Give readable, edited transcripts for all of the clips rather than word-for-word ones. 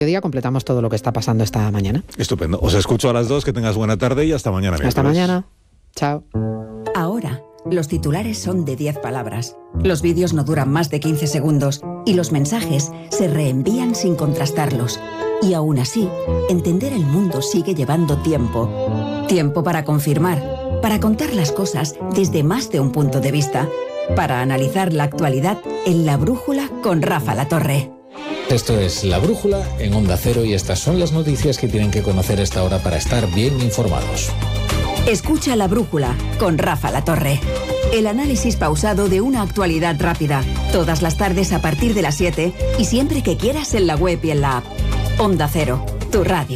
día completamos todo lo que está pasando esta mañana. Estupendo. Os escucho a las 2, que tengas buena tarde y hasta mañana. Hasta mañana. Chao. Ahora, los titulares son de 10 palabras. Los vídeos no duran más de 15 segundos y los mensajes se reenvían sin contrastarlos. Y aún así, entender el mundo sigue llevando tiempo. Tiempo para confirmar, para contar las cosas desde más de un punto de vista, para analizar la actualidad en La Brújula con Rafa La Torre. Esto es La Brújula en Onda Cero y estas son las noticias que tienen que conocer a esta hora para estar bien informados. Escucha La Brújula con Rafa La Torre. El análisis pausado de una actualidad rápida. Todas las tardes a partir de las 7 y siempre que quieras en la web y en la app. Onda Cero, tu radio.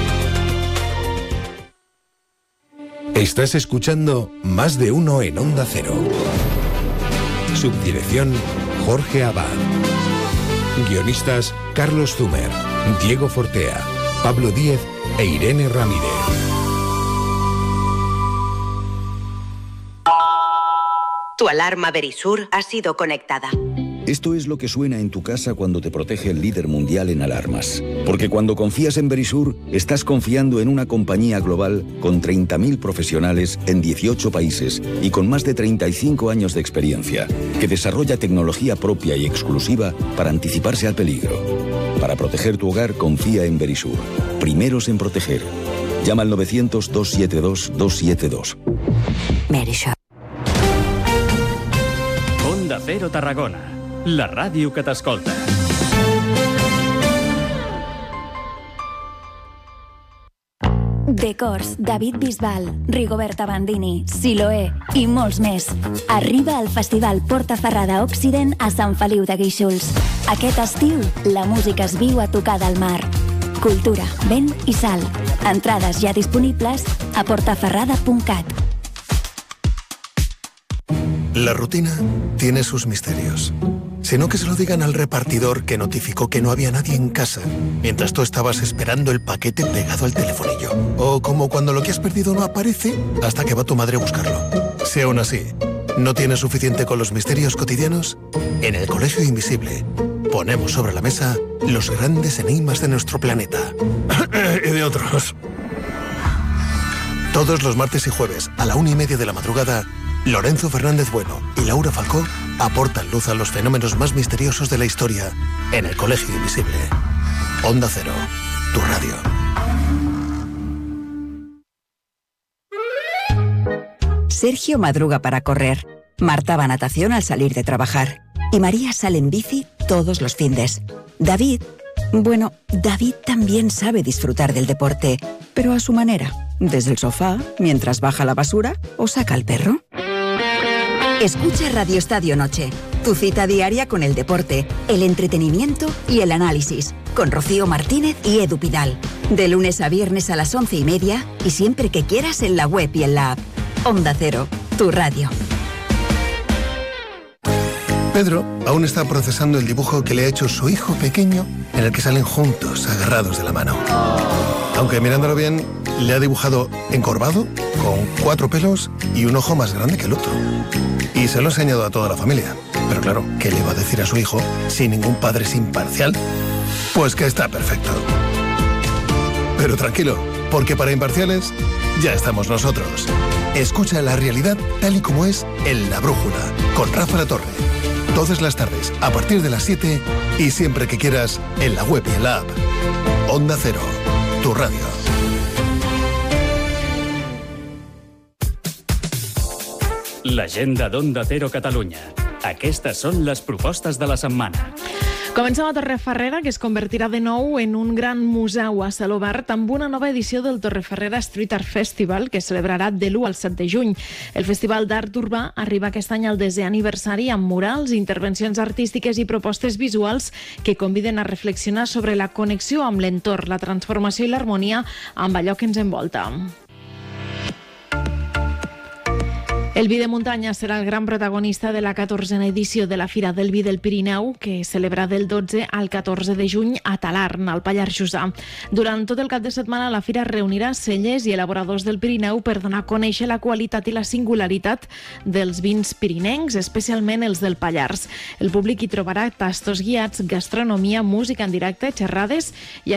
Estás escuchando Más de Uno en Onda Cero. Subdirección Jorge Abad. Guionistas Carlos Zumer, Diego Fortea, Pablo Díez e Irene Ramírez. Tu alarma Verisur ha sido conectada. Esto es lo que suena en tu casa cuando te protege el líder mundial en alarmas. Porque cuando confías en Verisur, estás confiando en una compañía global con 30.000 profesionales en 18 países y con más de 35 años de experiencia, que desarrolla tecnología propia y exclusiva para anticiparse al peligro. Para proteger tu hogar, confía en Verisur. Primeros en proteger. Llama al 900-272-272. Verisur. Onda Cero Tarragona, la ràdio que t'escolta. Decors, David Bisbal, Rigoberta Bandini, Siloé i molts més. Arriba al Festival Portaferrada Occident a Sant Feliu de Guíxols. Aquest estiu, la música es viu a tocar del mar. Cultura, vent i sal. Entrades ja disponibles a portaferrada.cat. La rutina tiene sus misterios. Si no, que se lo digan al repartidor que notificó que no había nadie en casa mientras tú estabas esperando el paquete pegado al telefonillo. O como cuando lo que has perdido no aparece hasta que va tu madre a buscarlo. Si aún así no tienes suficiente con los misterios cotidianos, en el Colegio Invisible ponemos sobre la mesa los grandes enigmas de nuestro planeta. Y de otros. Todos los martes y jueves a la 1:30 de la madrugada, Lorenzo Fernández Bueno y Laura Falcó aportan luz a los fenómenos más misteriosos de la historia en el Colegio Invisible. Onda Cero, tu radio. Sergio madruga para correr. Marta va a natación al salir de trabajar. Y María sale en bici todos los findes. David también sabe disfrutar del deporte, pero a su manera. Desde el sofá, mientras baja la basura o saca al perro. Escucha Radio Estadio Noche, tu cita diaria con el deporte, el entretenimiento y el análisis, con Rocío Martínez y Edu Pidal. De lunes a viernes a las 11:30 y siempre que quieras en la web y en la app. Onda Cero, tu radio. Pedro aún está procesando el dibujo que le ha hecho su hijo pequeño, en el que salen juntos, agarrados de la mano. Aunque mirándolo bien, le ha dibujado encorvado, con 4 pelos y un ojo más grande que el otro. Y se lo ha enseñado a toda la familia. Pero claro, ¿qué le va a decir a su hijo si ningún padre es imparcial? Pues que está perfecto. Pero tranquilo, porque para imparciales ya estamos nosotros. Escucha la realidad tal y como es en La Brújula, con Rafa La Torre. Todas las tardes, a partir de las 7 y siempre que quieras en la web y en la app. Onda Cero, tu radio. L'agenda d'Onda Cero Catalunya. Aquestes són les propostes de la setmana. Comença la Torrefarrera, que es convertirà de nou en un gran museu a cel obert amb una nova edició del Torrefarrera Street Art Festival, que es celebrarà de l'1 al 7 de juny. El Festival d'Art Urbà arriba aquest any al 10è aniversari amb murals, intervencions artístiques i propostes visuals que conviden a reflexionar sobre la connexió amb l'entorn, la transformació i l'harmonia amb allò que ens envolta. El vi de muntanya serà el gran protagonista de la 14a edició de la Fira del Vi del Pirineu, que es celebra del 12 al 14 de juny a Talarn, al Pallars Jussà. Durant tot el cap de setmana, la Fira reunirà cellers i elaboradors del Pirineu per donar a conèixer la qualitat i la singularitat dels vins pirinencs, especialment els del Pallars. El públic hi trobarà tastos guiats, gastronomia, música en directe, xerrades i